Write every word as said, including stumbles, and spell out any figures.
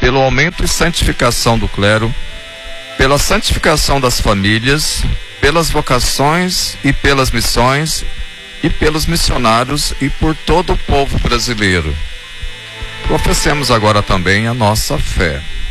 pelo aumento e santificação do clero, pela santificação das famílias, pelas vocações e pelas missões, e pelos missionários e por todo o povo brasileiro. Professemos agora também a nossa fé.